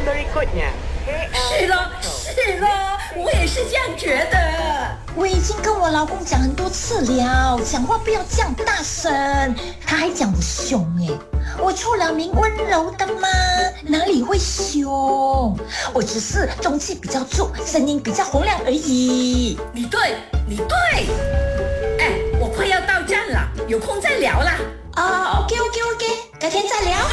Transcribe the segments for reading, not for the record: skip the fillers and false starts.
是了，我也是这样觉得。 我已经跟我老公讲很多次了，讲话不要这样大声，他还讲我凶哎。我出了名温柔的吗？哪里会凶？我只是中气比较足，声音比较洪亮而已。 你对，哎，我快要到站了，有空再聊啦。 OK， 改天再聊。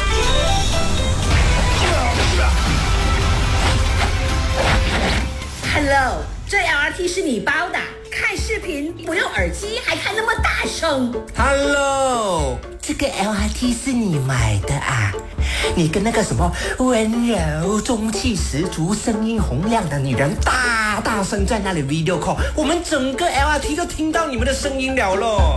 Hello， 这 LRT 是你包的？看视频不用耳机还看那么大声。 Hello， 这个 LRT 是你买的啊？你跟那个什么温柔、中气十足、声音洪亮的女人大声在那里 video call， 我们整个 LRT 都听到你们的声音了咯。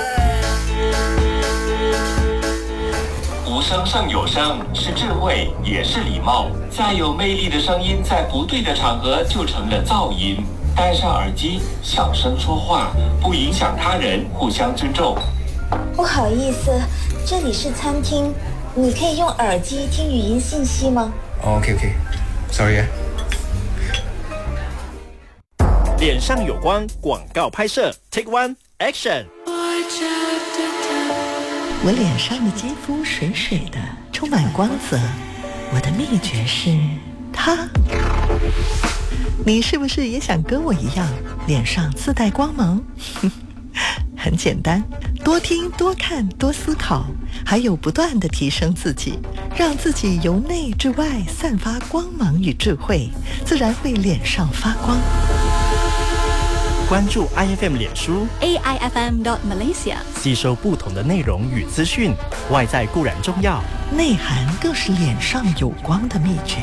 无声胜有声，是智慧，也是礼貌。再有魅力的声音，在不对的场合就成了噪音。戴上耳机，小声说话，不影响他人，互相尊重。 不好意思，这里是餐厅，你可以用耳机听语音信息吗？ OK，Sorry。 脸上有光，广告拍摄 ，Take One Action。 我脸上的肌肤水水的，充满光泽。我的秘诀是它。你是不是也想跟我一样，脸上自带光芒？很简单，多听、多看、多思考，还有不断地提升自己，让自己由内至外散发光芒与智慧，自然会脸上发光。 关注 IFM 脸书 AIFM.Malaysia， 吸收不同的内容与资讯。外在固然重要， 内涵更是脸上有光的秘诀。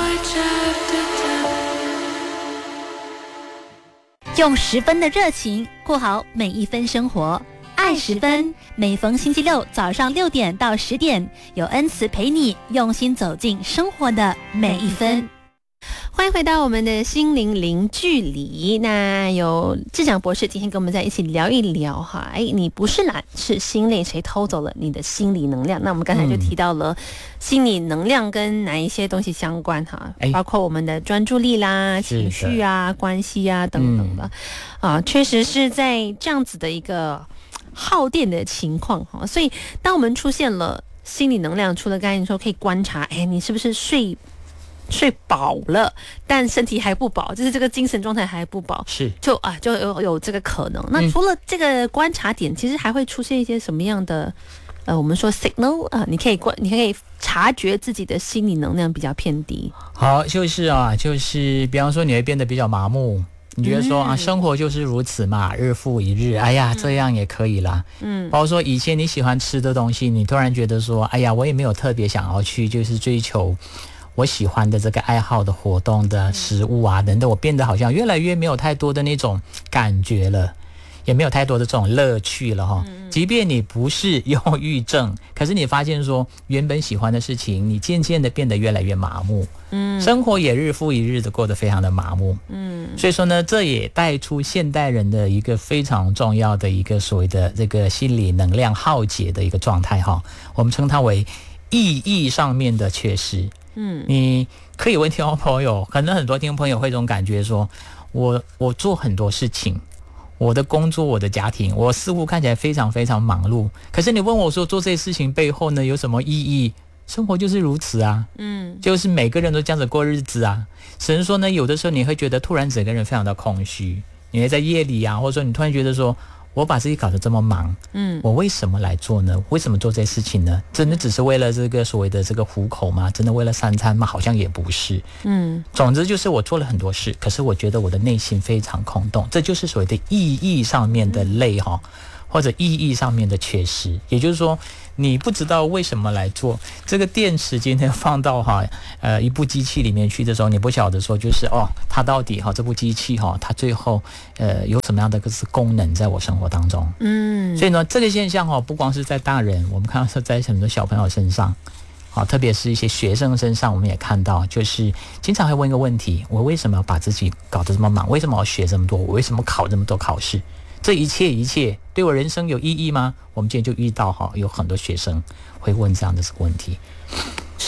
用10分的热情过好每一分生活，爱10分。每逢星期六早上6点到10点，有恩慈陪你用心走进生活的每一分。 欢迎回到我们的心灵零距离。那有志强博士今天跟我们在一起聊一聊哈，你不是懒，是心累，谁偷走了你的心理能量？那我们刚才就提到了心理能量跟哪一些东西相关哈，包括我们的专注力啦、情绪啊、关系啊等等的确实是在这样子的一个耗电的情况哈。所以当我们出现了心理能量，除了刚才你说可以观察，你是不是睡饱了，但身体还不饱，就是这个精神状态还不饱，就有这个可能。那除了这个观察点，其实还会出现一些什么样的我们说 signal 你可以察觉自己的心理能量比较偏低。 好，就是比方说你会变得比较麻木。你觉得说生活就是如此嘛，日复一日，哎呀，这样也可以啦。包括说以前你喜欢吃的东西，你突然觉得说，哎呀，我也没有特别想要去就是追求我喜欢的这个爱好的活动的食物啊等等，我变得好像越来越没有太多的那种感觉了，也没有太多的这种乐趣了哈。即便你不是忧郁症，可是你发现说原本喜欢的事情，你渐渐的变得越来越麻木，生活也日复一日的过得非常的麻木，所以说呢，这也带出现代人的一个非常重要的一个所谓的这个心理能量耗竭的一个状态哈，我们称它为意义上面的缺失。你可以问听众朋友，可能很多听众朋友会这种感觉说，我做很多事情，我的工作，我的家庭，我似乎看起来非常非常忙碌，可是你问我说做这些事情背后呢有什么意义？生活就是如此啊，就是每个人都这样子过日子啊。只能说呢，有的时候你会觉得突然整个人非常的空虚，你会在夜里啊，或者说你突然觉得说，我把自己搞得这么忙，我为什么来做呢？为什么做这些事情呢？真的只是为了这个所谓的这个糊口吗？真的为了3餐吗？好像也不是。总之就是我做了很多事，可是我觉得我的内心非常空洞，这就是所谓的意义上面的累哈，或者意义上面的缺失。也就是说，你不知道为什么来做这个电池，今天放到一部机器里面去的时候，你不晓得说就是它到底这部机器它最后有什么样的功能在我生活当中。所以呢，这个现象不光是在大人，我们看到是在很多小朋友身上，特别是一些学生身上，我们也看到，就是经常会问一个问题：我为什么要把自己搞得这么忙？为什么要学这么多？我为什么考这么多考试？这一切对我人生有意义吗？我们今天就遇到有很多学生会问这样的问题。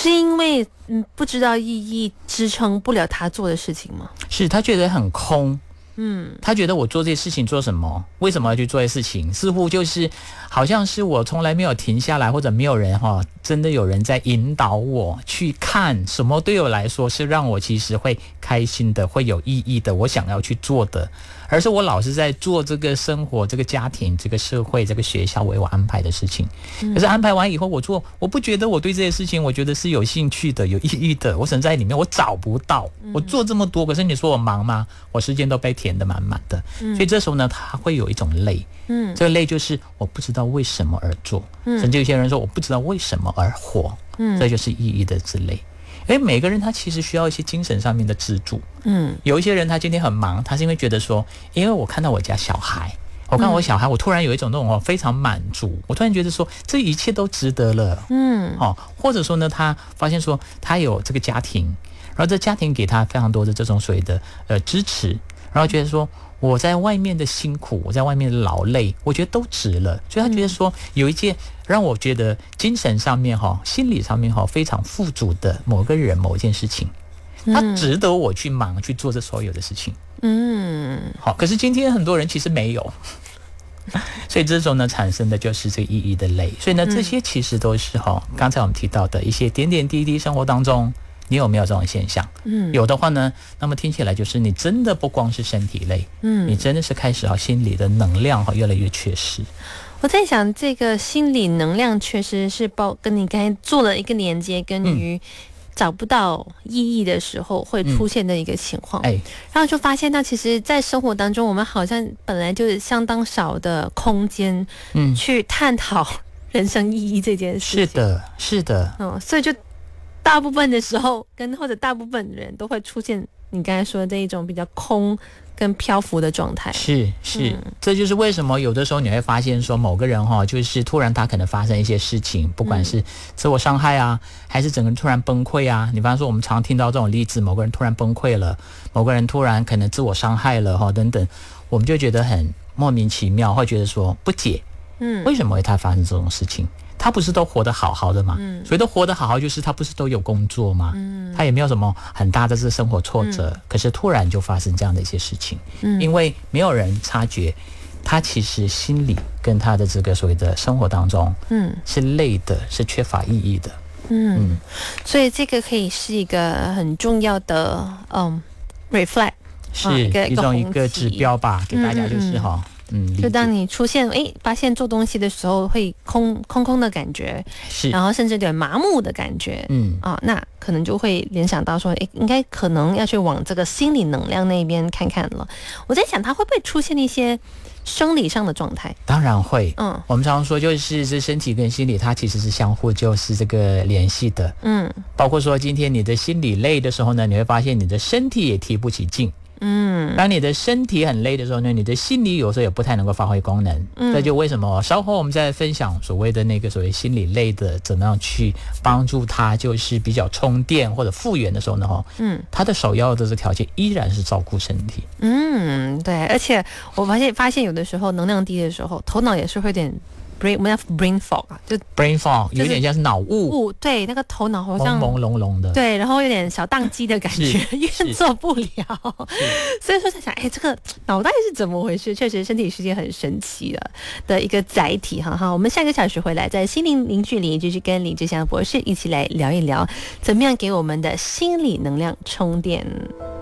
是因为不知道意义支撑不了他做的事情吗？ 是他觉得很空。他觉得我做这些事情做什么？为什么要去做这些事情？似乎就是好像是我从来没有停下来，或者没有人真的有人在引导我去看什么对我来说是让我其实会开心的，会有意义的，我想要去做的，而是我老是在做这个生活、这个家庭、这个社会、这个学校为我安排的事情。可是安排完以后，我不觉得我对这些事情，我觉得是有兴趣的、有意义的。我甚至在里面我找不到，我做这么多，可是你说我忙吗？我时间都被填得满满的。所以这时候呢，他会有一种累。这个累就是我不知道为什么而做，甚至有些人说我不知道为什么而活。这就是意义的之累。因为每个人他其实需要一些精神上面的支柱。有一些人他今天很忙，他是因为觉得说，因为我看到我家小孩，我看我小孩，我突然有一种那种非常满足，我突然觉得说这一切都值得了。或者说呢，他发现说他有这个家庭，然后这家庭给他非常多的这种所谓的支持，然后觉得说我在外面的辛苦，我在外面的劳累，我觉得都值了。所以他觉得说有一件让我觉得精神上面心理上面非常富足的某个人某一件事情，他值得我去忙去做这所有的事情。可是今天很多人其实没有，所以这种呢产生的就是这个意义的累。所以呢，这些其实都是刚才我们提到的一些点点滴滴生活当中，你有没有这种现象？有的话呢，那么听起来就是你真的不光是身体累，你真的是开始心理的能量越来越缺失。 我在想，这个心理能量缺失是跟你刚才做了一个连接，跟于找不到意义的时候会出现的一个情况。然后就发现到，其实在生活当中，我们好像本来就是相当少的空间去探讨人生意义这件事情。 是的。 所以就大部分的时候，或者大部分人都会出现你刚才说的这一种比较空跟漂浮的状态。 是，这就是为什么有的时候你会发现说某个人就是突然他可能发生一些事情，不管是自我伤害啊，还是整个人突然崩溃啊。你比方说我们常听到这种例子，某个人突然崩溃了，某个人突然可能自我伤害了等等，我们就觉得很莫名其妙，会觉得说不解，为什么会他发生这种事情？他不是都活得好好的吗？所以都活得好好，就是他不是都有工作吗？他也没有什么很大的这生活挫折，可是突然就发生这样的一些事情，因为没有人察觉他其实心里跟他的这个所谓的生活当中，是累的，是缺乏意义的。 所以这个可以是一个很重要的reflect， 是一个指标吧，给大家就是就当你出现发现做东西的时候会空的感觉，然后甚至有点麻木的感觉，那可能就会联想到说，应该可能要去往这个心理能量那边看看了。我在想，它会不会出现一些生理上的状态？ 当然会。我们常常说，就是这身体跟心理它其实是相互就是这个联系的。包括说今天你的心理累的时候呢，你会发现你的身体也提不起劲。当你的身体很累的时候呢，你的心理有时候也不太能够发挥功能。这就为什么稍后我们再分享所谓的那个所谓心理累的怎么样去帮助他就是比较充电或者复原的时候呢，他的首要的这条件依然是照顾身体。 对，而且我发现有的时候能量低的时候，头脑也是会有点我们叫 brain fog 啊，就 brain fog 有点像是脑雾， 对，那个头脑好像朦朦胧的， 对，然后有点小宕机的感觉，运作不了。所以说在想，这个脑袋是怎么回事？确实，身体是件很神奇的一个载体哈。我们下个小时回来，在心灵零距离，就是跟李志祥博士一起来聊一聊，怎么样给我们的心理能量充电。